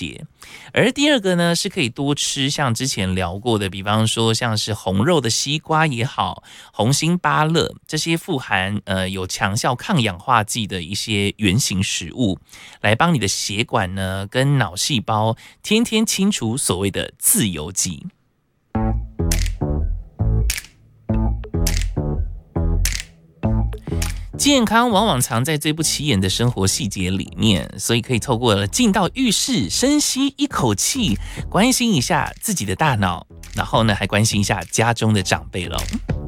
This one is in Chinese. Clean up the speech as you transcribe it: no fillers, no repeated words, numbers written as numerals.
解。而第二个呢，是可以多吃像之前聊过的，比方说像是红肉的西瓜也好，红心芭乐这些富含有强效抗氧化剂的一些原型食物，来帮你的血管呢跟脑细胞天天清除所谓的自由基。健康往往藏在最不起眼的生活细节里面，所以可以透过进到浴室深吸一口气，关心一下自己的大脑，然后呢还关心一下家中的长辈咯。